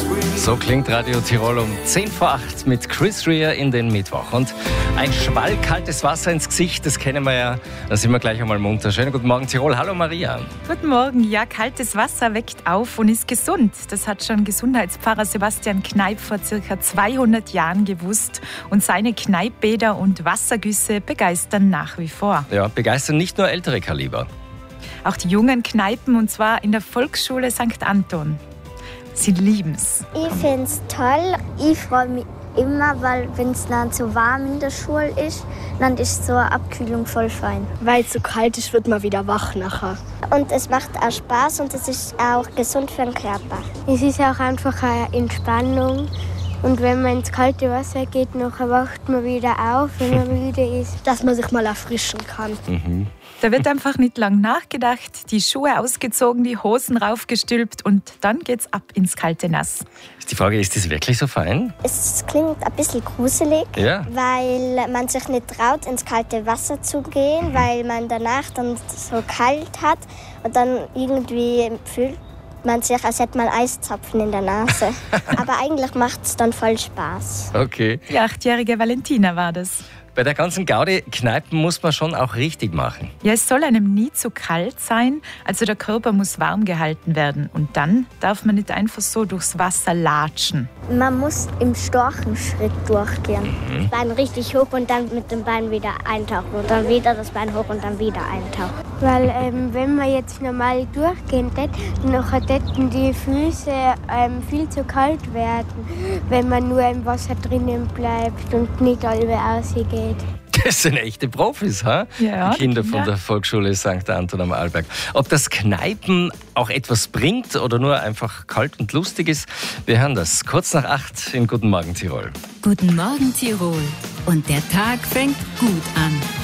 So klingt Radio Tirol um 10 vor 8 mit Chris Rea in den Mittwoch. Und ein Schwall kaltes Wasser ins Gesicht, das kennen wir ja. Da sind wir gleich einmal munter. Schönen guten Morgen Tirol. Hallo Maria. Guten Morgen. Ja, kaltes Wasser weckt auf und ist gesund. Das hat schon Gesundheitspfarrer Sebastian Kneip vor ca. 200 Jahren gewusst. Und seine Kneippbäder und Wassergüsse begeistern nach wie vor. Ja, begeistern nicht nur ältere Kaliber. Auch die jungen Kneipen, und zwar in der Volksschule St. Anton. Sie lieben's. Ich find's toll. Ich freue mich immer, weil wenn es dann so warm in der Schule ist, dann ist so eine Abkühlung voll fein. Weil es so kalt ist, wird man wieder wach nachher. Und es macht auch Spaß und es ist auch gesund für den Körper. Es ist auch einfach eine Entspannung. Und wenn man ins kalte Wasser geht, nachher wacht man wieder auf, wenn man müde ist. Dass man sich mal erfrischen kann. Da wird einfach nicht lang nachgedacht, die Schuhe ausgezogen, die Hosen raufgestülpt und dann geht's ab ins kalte Nass. Die Frage, ist das wirklich so fein? Es klingt ein bisschen gruselig, Ja. weil man sich nicht traut, ins kalte Wasser zu gehen, weil man danach dann so kalt hat und dann irgendwie fühlt man sich, als hätte man Eiszapfen in der Nase. Aber eigentlich macht es dann voll Spaß. Okay. Die 8-jährige Valentina war das. Bei der ganzen Gaudi, Kneipen muss man schon auch richtig machen. Ja, es soll einem nie zu kalt sein, also der Körper muss warm gehalten werden. Und dann darf man nicht einfach so durchs Wasser latschen. Man muss im Storchenschritt durchgehen. Das Bein richtig hoch und dann mit dem Bein wieder eintauchen. Und dann wieder das Bein hoch und dann wieder eintauchen. Weil wenn man jetzt normal durchgehen tät, nachher täten die Füße viel zu kalt werden, wenn man nur im Wasser drinnen bleibt und nicht alle rausgeht. Das sind echte Profis, ha? Ja, die Kinder die von Kinder. der Volksschule St. Anton am Arlberg. Ob das Kneipen auch etwas bringt oder nur einfach kalt und lustig ist, wir hören das kurz nach 8 in Guten Morgen Tirol. Guten Morgen Tirol. Und der Tag fängt gut an.